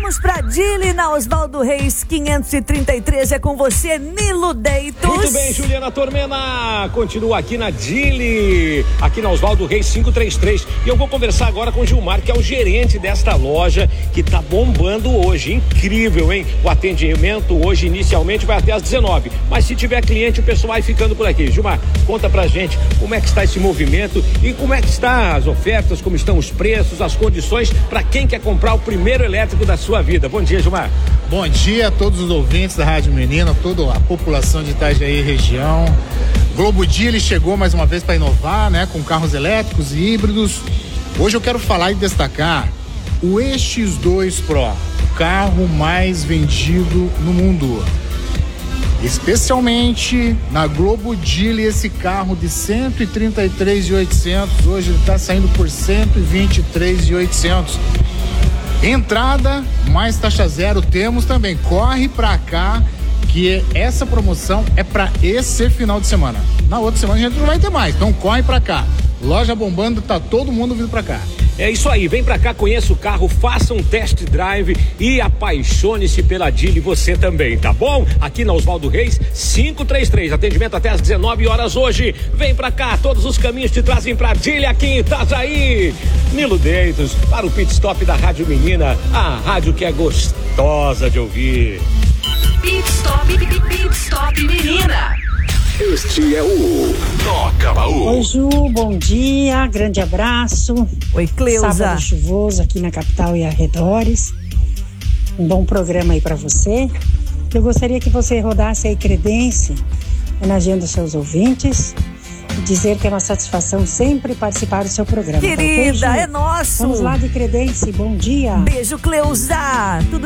Vamos pra Dili, na Oswaldo Reis 533. É com você, Nilo Deitos. Muito bem, Juliana Tormena. Continua aqui na Dili, aqui na Oswaldo Reis 533. E eu vou conversar agora com o Gilmar, que é o gerente desta loja, que tá bombando hoje. Incrível, hein? O atendimento hoje inicialmente vai até às 19. Mas se tiver cliente, o pessoal vai ficando por aqui. Gilmar, conta pra gente como é que está esse movimento e como é que está as ofertas, como estão os preços, as condições para quem quer comprar o primeiro elétrico da sua vida. Bom dia, Gilmar. Bom dia a todos os ouvintes da Rádio Menina, toda a população de Itajaí região. Globo Dili chegou mais uma vez para inovar, né, com carros elétricos e híbridos. Hoje eu quero falar e destacar o EX2 Pro, o carro mais vendido no mundo. Especialmente na Globo Dili, esse carro de 133.800, hoje ele está saindo por 123.800. Entrada mais taxa zero temos também. Corre pra cá que essa promoção é para esse final de semana. Na outra semana a gente não vai ter mais, então corre pra cá. Loja bombando, tá todo mundo vindo pra cá. É isso aí, vem pra cá, conheça o carro, faça um test drive e apaixone-se pela Dili, você também, tá bom? Aqui na Oswaldo Reis 533, atendimento até às 19 horas hoje. Vem pra cá, todos os caminhos te trazem pra Dili aqui em Itajaí. Nilo Deitos, para o pit stop da Rádio Menina, a rádio que é gostosa de ouvir. Pit Stop Menina. Este é o Toca Baú. Oi, Ju, bom dia, grande abraço. Oi, Cleusa. Sábado chuvoso aqui na capital e arredores. Um bom programa aí pra você. Eu gostaria que você rodasse aí Credence, homenageando os seus ouvintes, e dizer que é uma satisfação sempre participar do seu programa. Querida, é nosso. Vamos lá de Credence, bom dia. Beijo, Cleusa. Tudo